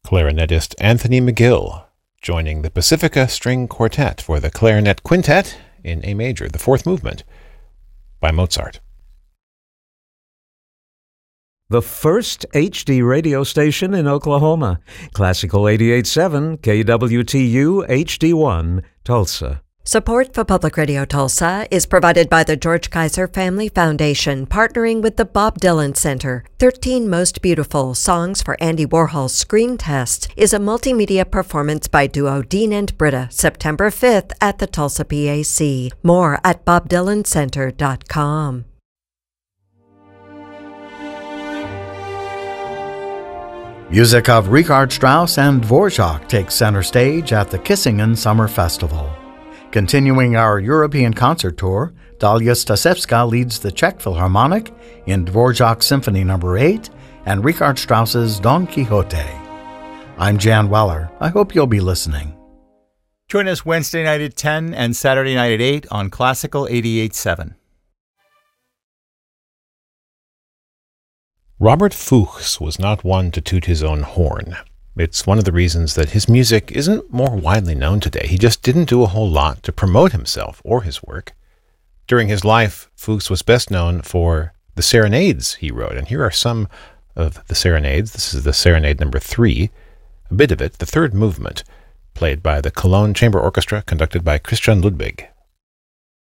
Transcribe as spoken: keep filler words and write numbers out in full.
clarinetist Anthony McGill, joining the Pacifica String Quartet for the Clarinet Quintet in A major, the fourth movement, by Mozart. The first H D radio station in Oklahoma. Classical eighty-eight point seven, K W T U H D one, Tulsa. Support for Public Radio Tulsa is provided by the George Kaiser Family Foundation, partnering with the Bob Dylan Center. thirteen Most Beautiful Songs for Andy Warhol's Screen Test is a multimedia performance by duo Dean and Britta, September fifth at the Tulsa P A C. More at bob dylan center dot com. Music of Richard Strauss and Dvorak takes center stage at the Kissingen Summer Festival. Continuing our European concert tour, Dalia Stasevska leads the Czech Philharmonic in Dvorak's Symphony Number eight and Richard Strauss's Don Quixote. I'm Jan Weller. I hope you'll be listening. Join us Wednesday night at ten and Saturday night at eight on Classical eighty-eight point seven. Robert Fuchs was not one to toot his own horn. It's one of the reasons that his music isn't more widely known today. He just didn't do a whole lot to promote himself or his work. During his life, Fuchs was best known for the serenades he wrote, and here are some of the serenades. This is the Serenade Number three, a bit of it, the third movement, played by the Cologne Chamber Orchestra, conducted by Christian Ludwig.